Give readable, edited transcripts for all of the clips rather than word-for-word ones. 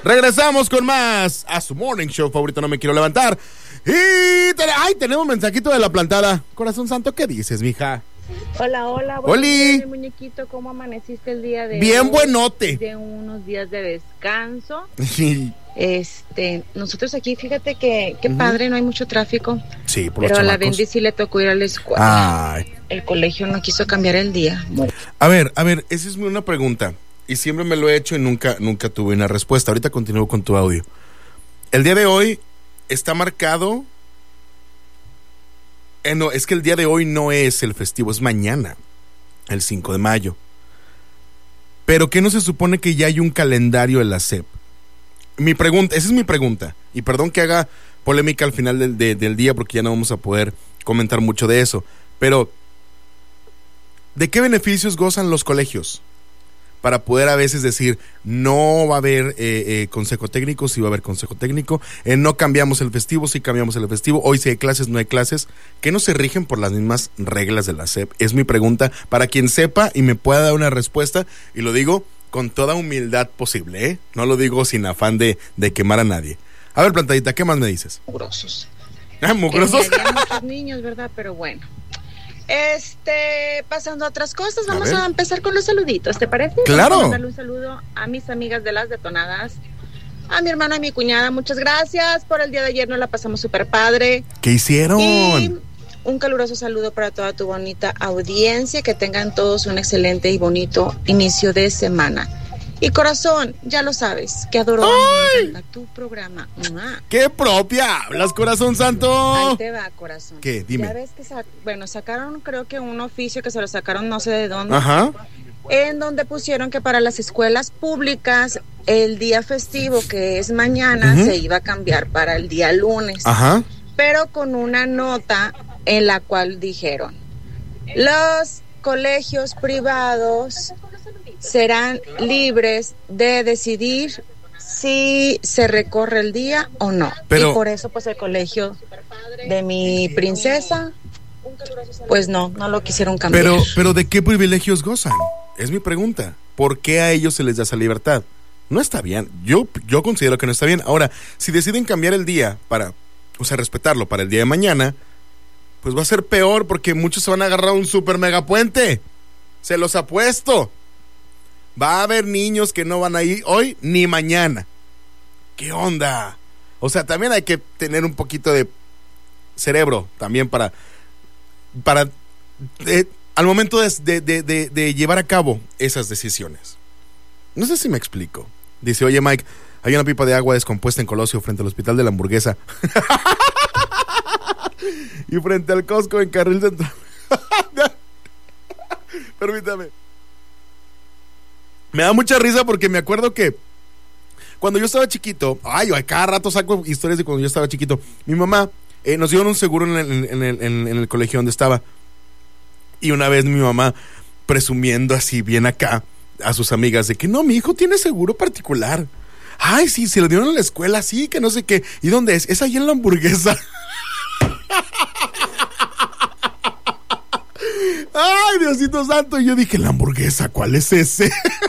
Regresamos con más a su morning show favorito, No Me Quiero Levantar. Y tenemos un mensajito de la plantada. Corazón santo, ¿qué dices, mija? Hola, hola. ¡Holi! Mi muñequito, ¿cómo amaneciste el día de hoy? Bien buenote. De unos días de descanso. Sí. Nosotros aquí, fíjate que qué padre, no hay mucho tráfico. Sí, por pero los a la chamacos. Bendy sí le tocó ir a la escuela. Ay. El colegio no quiso cambiar el día. A ver, esa es una pregunta. Y siempre me lo he hecho y nunca tuve una respuesta. Ahorita continúo con tu audio. El día de hoy está marcado... no, es que el día de hoy no es el festivo, es mañana, el 5 de mayo. ¿Pero qué no se supone que ya hay un calendario de la SEP? Esa es mi pregunta. Y perdón que haga polémica al final del día porque ya no vamos a poder comentar mucho de eso. Pero, ¿de qué beneficios gozan los colegios? Para poder a veces decir, no va a haber consejo técnico, sí va a haber consejo técnico, no cambiamos el festivo, sí cambiamos el festivo, hoy sí hay clases, no hay clases, que no se rigen por las mismas reglas de la SEP. Es mi pregunta para quien sepa y me pueda dar una respuesta, y lo digo con toda humildad posible, ¿eh? No lo digo sin afán de quemar a nadie. A ver, plantadita, ¿qué más me dices? Mugrosos. ¿Mugrosos? Que había muchos niños, ¿verdad? Pero bueno. Pasando a otras cosas, vamos a empezar con los saluditos, ¿te parece? Claro. Vamos a darle un saludo a mis amigas de las detonadas, a mi hermana y mi cuñada. Muchas gracias por el día de ayer, nos la pasamos súper padre. ¿Qué hicieron? Y un caluroso saludo para toda tu bonita audiencia, que tengan todos un excelente y bonito inicio de semana. Y corazón, ya lo sabes, que adoro tu programa. ¡Qué propia hablas, corazón santo! Ahí te va, corazón. ¿Qué? Dime. Ya ves que sacaron, creo que un oficio que se lo sacaron no sé de dónde. Ajá. En donde pusieron que para las escuelas públicas el día festivo, que es mañana, se iba a cambiar para el día lunes. Ajá. Pero con una nota en la cual dijeron: los colegios privados serán libres de decidir si se recorre el día o no. Pero, y por eso pues el colegio de mi princesa pues no lo quisieron cambiar. Pero ¿de qué privilegios gozan? Es mi pregunta. ¿Por qué a ellos se les da esa libertad? No está bien. Yo considero que no está bien. Ahora, si deciden cambiar el día respetarlo para el día de mañana, pues va a ser peor porque muchos se van a agarrar un super mega puente. Se los apuesto. Va a haber niños que no van a ir hoy ni mañana. ¿Qué onda? O sea, también hay que tener un poquito de cerebro también para al momento de llevar a cabo esas decisiones. No sé si me explico. Dice, oye Mike, hay una pipa de agua descompuesta en Colosio frente al hospital de la hamburguesa. Y frente al Costco en Carril Central. Permítame. Me da mucha risa porque me acuerdo que cuando yo estaba chiquito, cada rato saco historias de cuando yo estaba chiquito. Mi mamá nos dieron un seguro en el colegio donde estaba. Y una vez mi mamá, presumiendo así bien acá a sus amigas de que no, mi hijo tiene seguro particular. Ay, sí, se lo dieron en la escuela, sí, que no sé qué. ¿Y dónde es? Es ahí en la hamburguesa. Ay, Diosito santo. Y yo dije, la hamburguesa, ¿cuál es ese?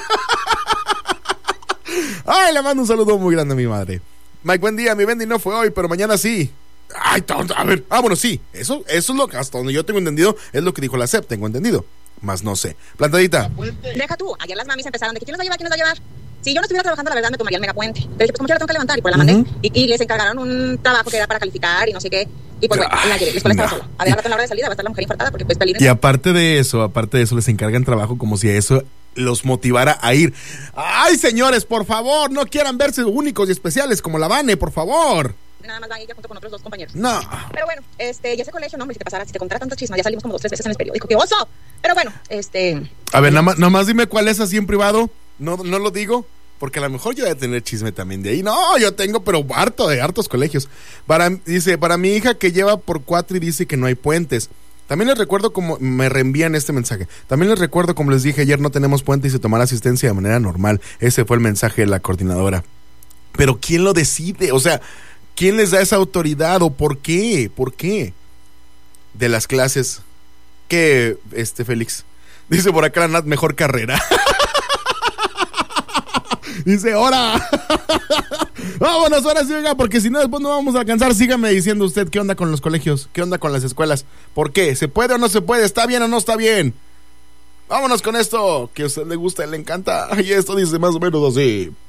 Ay, le mando un saludo muy grande a mi madre. Mike, buen día, mi Bendy no fue hoy, pero mañana sí. Ay, a ver, bueno, sí. Eso es lo que hasta donde yo tengo entendido es lo que dijo la SEP, tengo entendido. Más no sé. Plantadita. Deja tú, ayer las mamis empezaron de que ¿quién nos va a llevar? ¿Quién nos va a llevar? Si yo no estuviera trabajando, la verdad me tomaría el megapuente. Pero dije, pues como yo la tengo que levantar, y pues la mandé. Y les encargaron un trabajo que era para calificar y no sé qué. Y pues bueno, la escuela estaba sola. A ver, a la hora de salida va a estar la mujer infartada porque pues peligro. Y aparte de eso, les encargan trabajo como si eso los motivara a ir. Ay, señores, por favor, no quieran verse únicos y especiales como la Vane, por favor. Nada más va ella junto con otros dos compañeros. No. Pero bueno, y ese colegio, no, hombre, si te pasara, si te contara tantos chismes, ya salimos como 2-3 veces en el periódico. ¡Qué oso! Pero bueno, A ver, nada más dime cuál es así en privado. No lo digo, porque a lo mejor yo voy a tener chisme también de ahí. No, yo tengo, pero hartos colegios. Dice, para mi hija que lleva por 4 y dice que no hay puentes. También les recuerdo como me reenvían este mensaje. También les recuerdo, como les dije ayer, no tenemos puente y se tomará asistencia de manera normal. Ese fue el mensaje de la coordinadora. Pero ¿quién lo decide? O sea, ¿quién les da esa autoridad o por qué? ¿Por qué? De las clases. ¿Qué, Félix? Dice por acá la Nat, mejor carrera. Dice, ¡hora! Vámonos, ahora sí, oiga, porque si no, después no vamos a alcanzar. Sígame diciendo usted qué onda con los colegios, qué onda con las escuelas. ¿Por qué? ¿Se puede o no se puede? ¿Está bien o no está bien? Vámonos con esto, que a usted le gusta y le encanta. Y esto dice más o menos así.